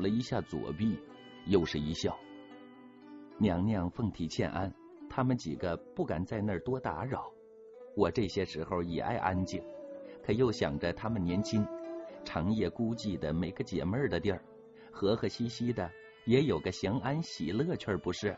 了一下左臂，又是一笑。娘娘奉体欠安，他们几个不敢在那儿多打扰。我这些时候也爱安静，可又想着他们年轻，长夜孤寂的没个解闷的地儿，和和稀稀的也有个祥安喜乐趣儿，不是？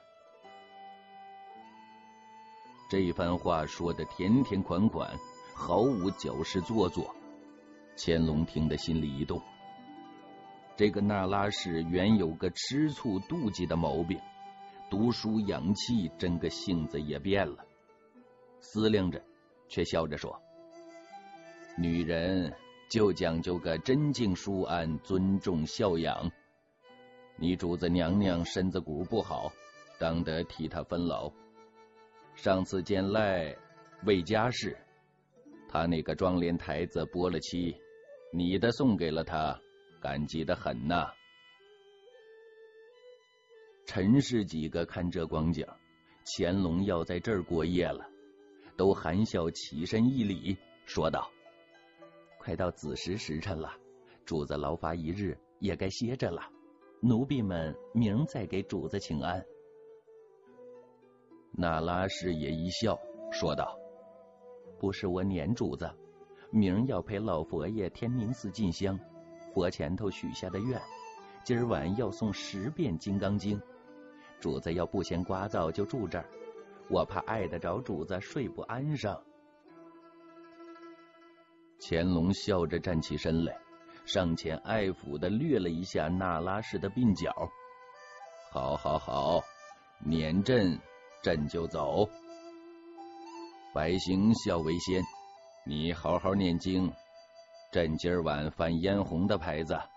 这番话说得甜甜款款，毫无矫饰做作。乾隆听得心里一动，这个那拉氏原有个吃醋妒忌的毛病，读书养气，真个性子也变了。思量着，却笑着说：“女人就讲究个贞静淑安，尊重孝养。你主子娘娘身子骨不好，当得替她分劳。上次见赖魏家氏，他那个庄莲台子剥了妻，你的送给了他，感激得很呐。”陈氏几个看这光景，乾隆要在这儿过夜了，都含笑起身一礼，说道：“快到子时时辰了，主子劳乏一日，也该歇着了。奴婢们明再给主子请安。”那拉氏也一笑，说道：“不是我撵主子，明要陪老佛爷天宁寺进香，佛前头许下的愿，今儿晚要诵10遍金刚经。主子要不嫌聒噪就住这儿，我怕碍得着主子睡不安上。”乾隆笑着站起身来，上前爱抚地掠了一下那拉氏的鬓角。“好好好，撵朕就走。百行孝为先，你好好念经，朕今儿晚翻嫣红的牌子。”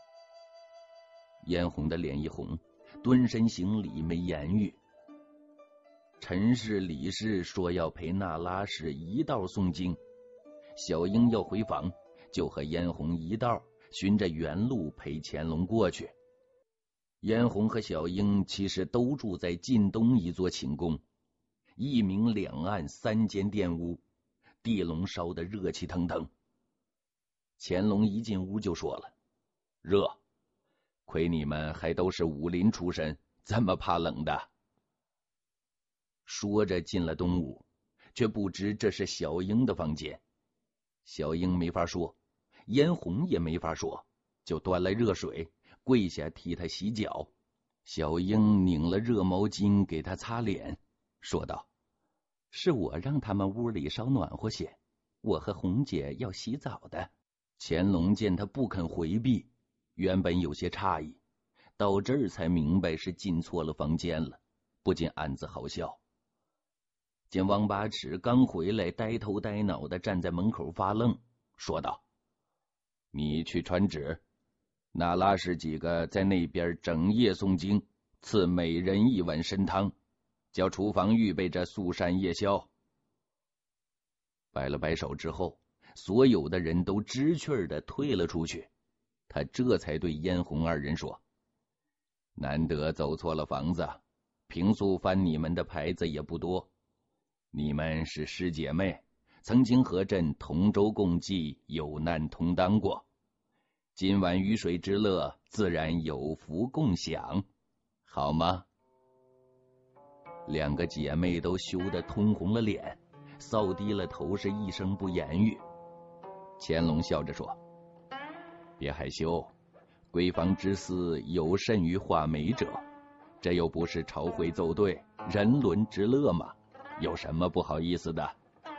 嫣红的脸一红，蹲身行礼，没言语。陈氏、李氏说要陪那拉氏一道诵经，小英要回房，就和嫣红一道循着原路陪乾隆过去。嫣红和小英其实都住在晋东一座寝宫，一明两暗3间殿屋，地笼烧得热气腾腾。乾隆一进屋就说了：“热，亏你们还都是武林出身，这么怕冷的。”说着进了东屋，却不知这是小英的房间。小英没法说，嫣红也没法说，就端来热水，跪下替他洗脚。小英拧了热毛巾给他擦脸，说道：“是我让他们屋里稍暖和些，我和红姐要洗澡的。”乾隆见他不肯回避，原本有些诧异，到这儿才明白是进错了房间了，不禁暗自好笑。见王八尺刚回来，呆头呆脑的站在门口发愣，说道：“你去传旨，那拉氏几个在那边整夜诵经，赐每人1碗参汤，叫厨房预备着素膳夜宵。”摆了摆手之后，所有的人都知趣的退了出去。他这才对嫣红2人说：“难得走错了房子，平素翻你们的牌子也不多，你们是师姐妹，曾经和朕同舟共济，有难同当过。今晚鱼水之乐，自然有福共享，好吗？”2个姐妹都羞得通红了脸，扫低了头，是一声不言语。乾隆笑着说：“别害羞，闺房之私有甚于画眉者，这又不是朝会奏对，人伦之乐嘛，有什么不好意思的？”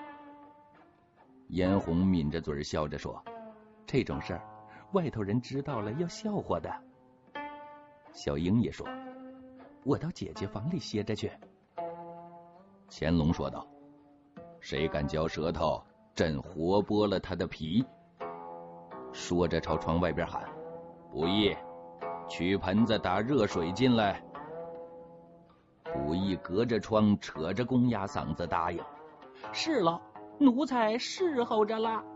嫣红抿着嘴笑着说：“这种事儿，外头人知道了要笑话的。”小英也说：“我到姐姐房里歇着去。”乾隆说道：“谁敢嚼舌头，朕活剥了他的皮。”说着朝窗外边喊：“不义，取盆子打热水进来。”不义隔着窗扯着公鸭嗓子答应：“是了，奴才侍候着了。”